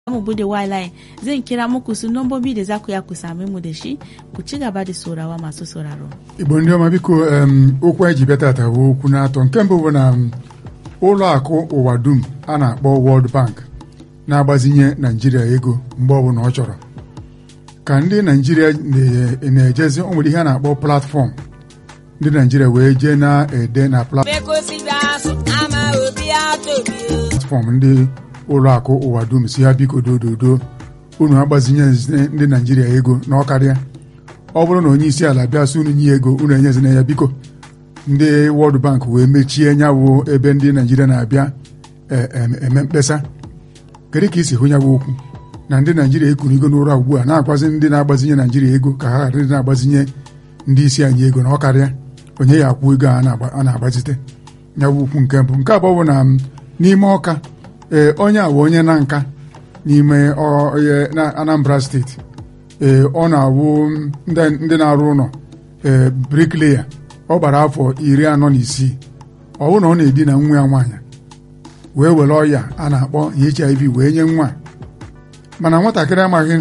mu bude line zan kira muku su nombobi da za ku ya ku same mu da shi ku ci gaba da saurawa masu sauraro. Igbo ndị ọma biko okwu anyị ji bịa tata bụ okwu na-atọ nke mbụ bụ na ụlọ akụ ụwa dum a na-akpọ World Bank na-agbazinye Naijiria ego mgbe ọbụla ọ chọrọ ka ndị Naijiria na-ejezi o nwere ihe a na-akpọ platfọm ndị Naijiria wee jee na-ede na platfọm ndị ụlọ akụ ụwa dum si ha biko dododo unu agbazinye ndị Naijiria ego na ọkarịa ọ bụrụ na onye isi ala bịa sị unu nye ego unu enyezina ya biko ndị World Bank wee mechie nyawụ ebe ndị Naijiria na-abịa eme mkpesa kedu ka isi hụ nyawụ okwu na ndị Naijiria ekunigo n'ụra ugbu a na-agbazi ndị na-agbazinye Naijiria ego ka ha ghara ndị na-agbazinye ndị isi anyị ego na ọkarịa onye ya akwụ ego a na-agbazite nyawụ okwu nke mbụ. Nke abụọ bụ na n'ime Ọka onye a bụ onye na nka n'ime na Anambra steeti ọ na-awụ ndị na-arụ ụlọ bricklayer ọ gbara afọ 46 ọ bụrụ na ọ na-edina nwa ya nwaanyị wee were ọya a na-akpọ HIV wee nye nwa mana nwatakịrị amaghị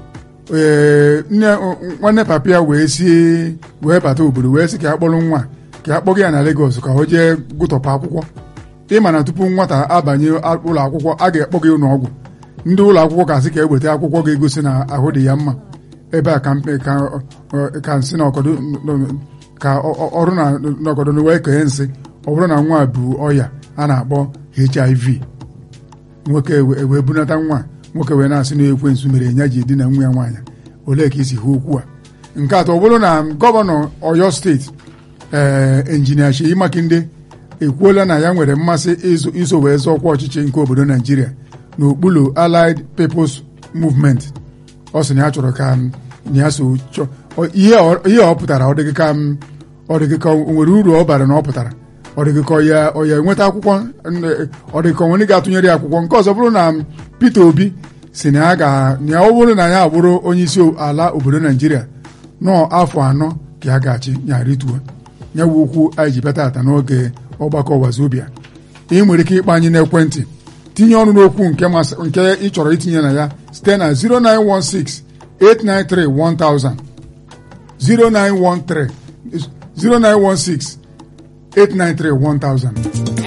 nwanne papa ya wee bata obodo wee sị ka a kpọrọ nwa ka a kpọga ya na Lagos ka o jee gụtọpụ akwụkwọ ịma na tupu nwata abanye ụlọ akwụkwọ a ga-ekpọga ya n'ọgwụ ndị ụlọ akwụkwọ ka sị ka eweta akwụkwọ ga-egosi na ahụ dị ya mma ebe a ka nsị na ọkọdọ ka ọrụ na n'ọkọdọ wee kee nsị ọ bụrụ na nwa bụ ọya a na-akpọ HIV nwoke wee bunata nwoke wee na-asị na ekwensu mere nya ji edina nwa ya nwaanyị olee ka isi hụ okwu a. Nke atọ ọ bụrụ na gọvanọ Ọyọ steeti Injinia Seyi Makinde ekwuola na ya nwere mmasị iso wee zọọ ọkwa ọchịchị nke obodo Naijiria n'okpuru Allied People's Movement. Ọ sị na ya chọrọ ka ya so ihe ọ pụtara ọ dịghị ka o nwere uru ọ bara na ọ pụtara ọ dịghị ka ọ ya enweta akwụkwọ ọ dịghị ka onwere ga-atụnyere ya akwụkwọ. Nke ọzọ bụrụ na Peter Obi si na ya ọ bụrụ na ya abụrụ onye isi ala obodo Naijiria nọọ afọ 4 ka ya ga-achị ya rituo ya wu okwu anyị ji bịata ata n'oge ọgbakọ Wazobia. ị nwere ike ịkpọ anyị n'ekwentị tinye ọnụ n'okwu nke ị chọrọ itinye na ya site na 0916 893 1000 0916 893 1000.